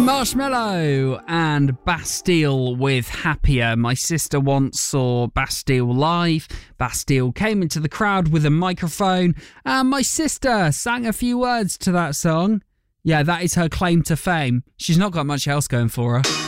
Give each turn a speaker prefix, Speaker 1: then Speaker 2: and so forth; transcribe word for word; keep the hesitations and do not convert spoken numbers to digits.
Speaker 1: Marshmello and Bastille with Happier. My sister once saw Bastille live. Bastille came into the crowd with a microphone and my sister sang a few words to that song. Yeah, that is her claim to fame. She's not got much else going for her.